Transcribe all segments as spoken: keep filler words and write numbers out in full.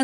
Jazz.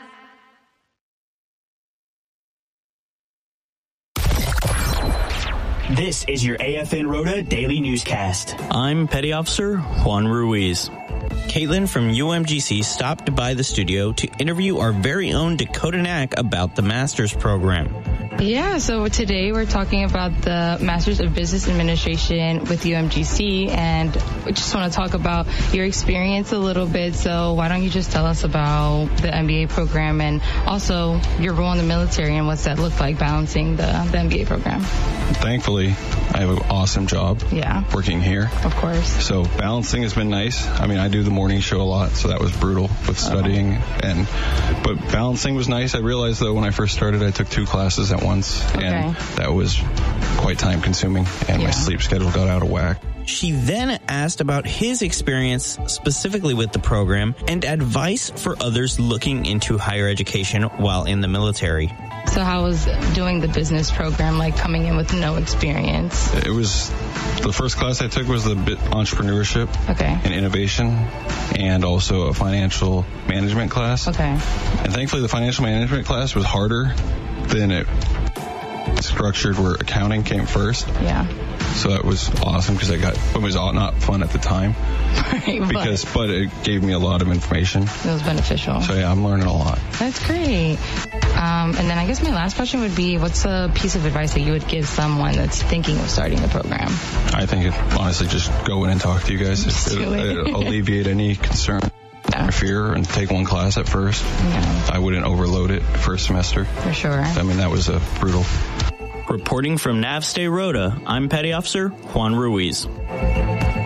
This is your A F N Rota Daily Newscast. I'm Petty Officer Juan Ruiz. Caitlin from U M G C stopped by the studio to interview our very own Dakota Knack about the master's program. Yeah, so today we're talking about the Masters of Business Administration with U M G C, and we just want to talk about your experience a little bit. So why don't you just tell us about the M B A program and also your role in the military and what's that look like balancing the, the M B A program? Thankfully, I have an awesome job yeah. working here. Of course. So balancing has been nice. I mean, I do the morning show a lot, so that was brutal with studying. Okay. and But balancing was nice. I realized, though, when I first started, I took two classes at once, okay. and that was quite time-consuming, and yeah. my sleep schedule got out of whack. She then asked about his experience specifically with the program and advice for others looking into higher education while in the military. So how was doing the business program, like coming in with no experience? It was, the first class I took was the entrepreneurship okay. and innovation, and also a financial management class. Okay. And thankfully the financial management class was harder than it structured, where accounting came first. Yeah. So that was awesome because I got, it was not fun at the time. Right, because, but, but it gave me a lot of information. It was beneficial. So yeah, I'm learning a lot. That's great. Um, and then I guess my last question would be, what's a piece of advice that you would give someone that's thinking of starting the program? I think it, honestly, just go in and talk to you guys. Just It'll, it. it'll alleviate any concern yeah. or fear, and take one class at first. Yeah. I wouldn't overload it first semester. For sure. I mean, that was a brutal. Reporting from Navstay Rota, I'm Petty Officer Juan Ruiz.